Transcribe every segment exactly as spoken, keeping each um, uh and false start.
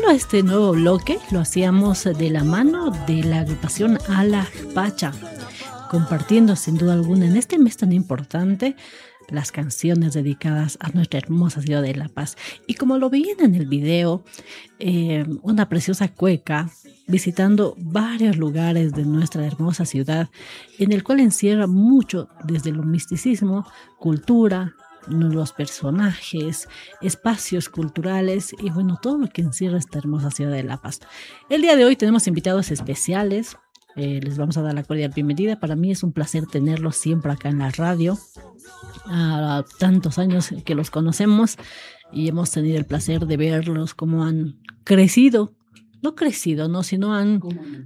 bienvenido a este nuevo bloque. Lo hacíamos de la mano de la agrupación Alajpacha, compartiendo sin duda alguna en este mes tan importante las canciones dedicadas a nuestra hermosa ciudad de La Paz. Y como lo veían en el video, eh, una preciosa cueca visitando varios lugares de nuestra hermosa ciudad, en el cual encierra mucho desde lo misticismo, cultura, los personajes, espacios culturales y bueno, todo lo que encierra esta hermosa ciudad de La Paz. El día de hoy tenemos invitados especiales. Eh, les vamos a dar la cordial bienvenida. Para mí es un placer tenerlos siempre acá en la radio. A tantos años que los conocemos y hemos tenido el placer de verlos cómo han crecido. No crecido, no, sino han...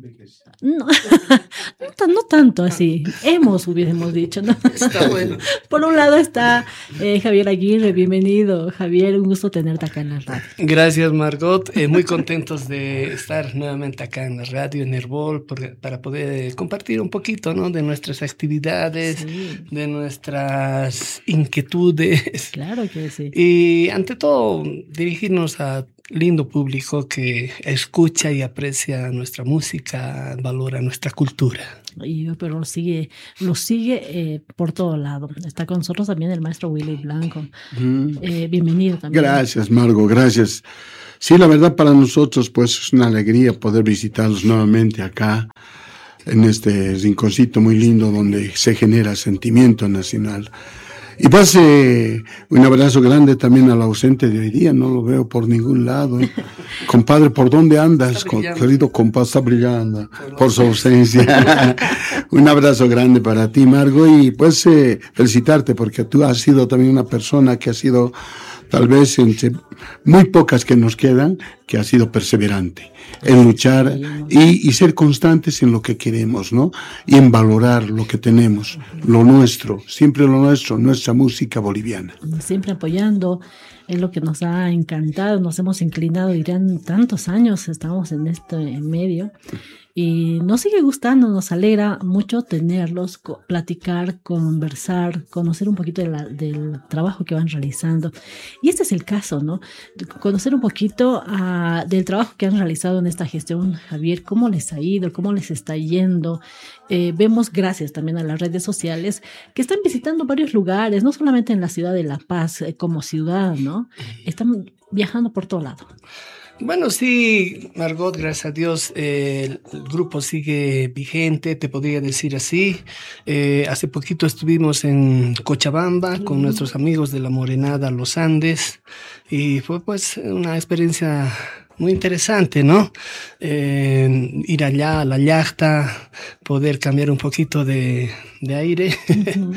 No, no, no tanto así. Hemos, hubiésemos dicho, ¿no? Está bueno. Por un lado está eh, Javier Aguirre. Bienvenido, Javier. Un gusto tenerte acá en la radio. Gracias, Margot. Eh, muy contentos de estar nuevamente acá en la radio, en Herbol, por, para poder compartir un poquito, ¿no? De nuestras actividades, sí, de nuestras inquietudes. Claro que sí. Y ante todo, dirigirnos a lindo público que escucha y aprecia nuestra música, valora nuestra cultura. Y, pero lo sigue, lo sigue eh, por todo lado. Está con nosotros también el maestro Willy Blanco. Mm. Eh, bienvenido también. Gracias, Margo, gracias. Sí, la verdad para nosotros pues es una alegría poder visitarlos nuevamente acá, en este rinconcito muy lindo donde se genera sentimiento nacional. Y pase un abrazo grande también al ausente de hoy día, no lo veo por ningún lado. ¿eh? Compadre, ¿por dónde andas? Con, querido compadre, está brillando por su ausencia. Un abrazo grande para ti, Margo, y pues eh, felicitarte porque tú has sido también una persona que ha sido, tal vez entre muy pocas que nos quedan, que ha sido perseverante en luchar y, y ser constantes en lo que queremos, ¿no? Y en valorar lo que tenemos, lo nuestro, siempre lo nuestro, nuestra música boliviana. Siempre apoyando, es lo que nos ha encantado, nos hemos inclinado, dirán, tantos años estamos en este medio. Y nos sigue gustando, nos alegra mucho tenerlos, co- platicar, conversar, conocer un poquito de la, del trabajo que van realizando. Y este es el caso, ¿no? Conocer un poquito uh, del trabajo que han realizado en esta gestión, Javier, cómo les ha ido, cómo les está yendo. Eh, vemos, gracias también a las redes sociales, que están visitando varios lugares, no solamente en la ciudad de La Paz eh, como ciudad, ¿no? Están viajando por todo lado. Bueno, sí, Margot, gracias a Dios, eh, el grupo sigue vigente, te podría decir así. Eh, hace poquito estuvimos en Cochabamba con uh-huh. nuestros amigos de la Morenada Los Andes y fue pues una experiencia muy interesante, ¿no? Eh, ir allá a la yachta, poder cambiar un poquito de, de aire. Uh-huh.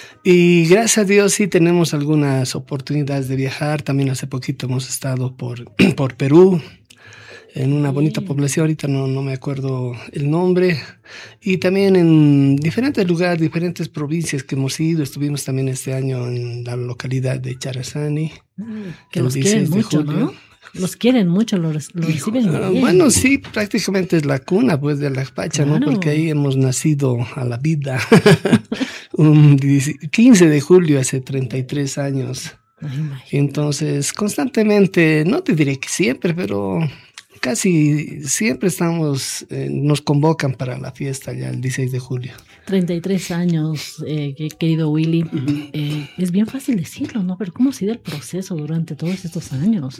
Y gracias a Dios sí tenemos algunas oportunidades de viajar. También hace poquito hemos estado por, por Perú, en una bonita población, ahorita no, no me acuerdo el nombre. Y también en diferentes lugares, diferentes provincias que hemos ido. Estuvimos también este año en la localidad de Charazani. Que los quieren mucho, ¿no? Los quieren mucho, los, los reciben muy bien. Bueno, sí, prácticamente es la cuna pues de Alajpacha, claro. ¿no? Porque ahí hemos nacido a la vida. Un quince de julio hace treinta y tres años. Entonces, constantemente, no te diré que siempre, pero casi siempre estamos, eh, nos convocan para la fiesta ya el dieciséis de julio. treinta y tres años, eh, querido Willy. Uh-huh. Eh, es bien fácil decirlo, ¿no? Pero ¿cómo ha sido el proceso durante todos estos años?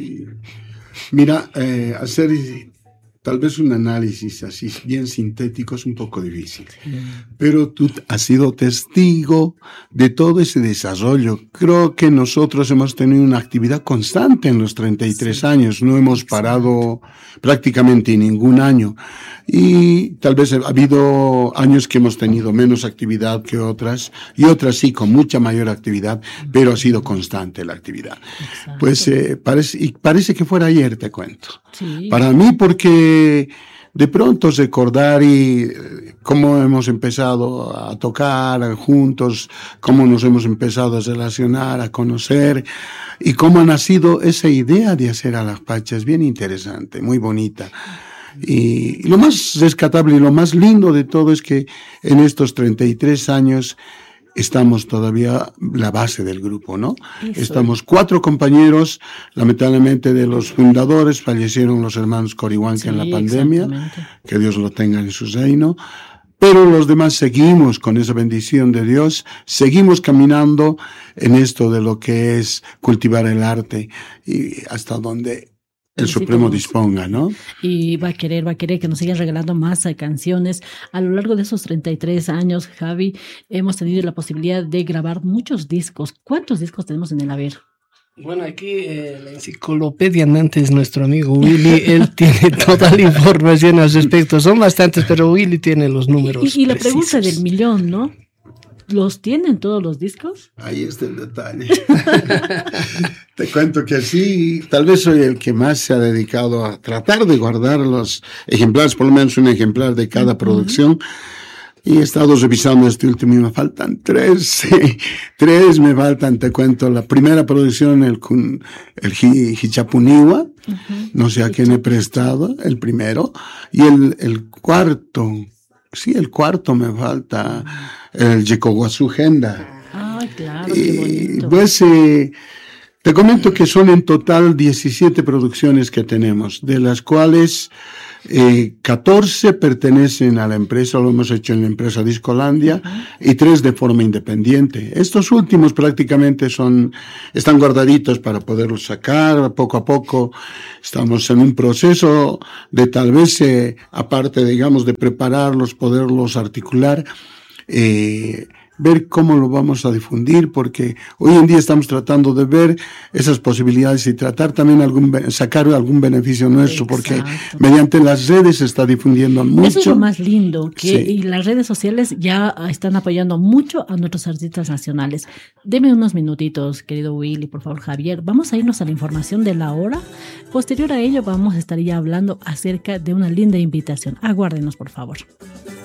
Mira, eh, hacer tal vez un análisis así bien sintético es un poco difícil. Sí. Pero tú has sido testigo de todo ese desarrollo. Creo que nosotros hemos tenido una actividad constante en los treinta y tres sí. años. No hemos parado prácticamente ningún año. Y tal vez ha habido años que hemos tenido menos actividad que otras, y otras sí, con mucha mayor actividad, pero ha sido constante la actividad. Exacto. Pues eh, parece, y parece que fuera ayer, te cuento. Sí. Para mí, porque de pronto recordar y cómo hemos empezado a tocar juntos, cómo nos hemos empezado a relacionar, a conocer, y cómo ha nacido esa idea de hacer Alajpacha, es bien interesante, muy bonita. Y, y lo más rescatable y lo más lindo de todo es que en estos treinta y tres años estamos todavía la base del grupo, ¿no? Eso. Estamos cuatro compañeros, lamentablemente de los fundadores, fallecieron los hermanos Corihuanca Sí, en la pandemia, exactamente. que Dios lo tenga en su reino. Pero los demás seguimos con esa bendición de Dios, seguimos caminando en esto de lo que es cultivar el arte y hasta donde el Sí, Supremo todos. disponga, ¿no? Y va a querer, va a querer que nos sigan regalando más eh, canciones. A lo largo de esos treinta y tres años, Javi, hemos tenido la posibilidad de grabar muchos discos. ¿Cuántos discos tenemos en el haber? Bueno, aquí eh, la enciclopedia andante es nuestro amigo Willy. Él tiene toda la información al respecto. Son bastantes, pero Willy tiene los números. Y, y la precisos. pregunta del millón, ¿no? ¿Los tienen todos los discos? Ahí está el detalle. Te cuento que sí, tal vez soy el que más se ha dedicado a tratar de guardar los ejemplares, por lo menos un ejemplar de cada uh-huh. producción. Y he estado revisando este último y me faltan tres. Sí, tres me faltan, te cuento. La primera producción, el, el Hichapuniwa, uh-huh. no sé a quién he prestado, el primero. Y el, el cuarto, sí, el cuarto me falta, el Yekoguazú Genda. Ah, claro, qué bonito. Y pues eh, te comento que son en total diecisiete producciones que tenemos, de las cuales eh, catorce pertenecen a la empresa, lo hemos hecho en la empresa Discolandia, uh-huh. y tres de forma independiente. Estos últimos prácticamente son, están guardaditos para poderlos sacar poco a poco. Estamos en un proceso de tal vez, eh, aparte, digamos, de prepararlos, poderlos articular, eh, ver cómo lo vamos a difundir, porque hoy en día estamos tratando de ver esas posibilidades y tratar también algún sacar algún beneficio nuestro. Exacto. Porque mediante las redes se está difundiendo mucho. Eso es lo más lindo, que sí. y las redes sociales ya están apoyando mucho a nuestros artistas nacionales. Deme unos minutitos, querido Willy, por favor, Javier. Vamos a irnos a la información de la hora. Posterior a ello vamos a estar ya hablando acerca de una linda invitación. Aguárdenos, por favor.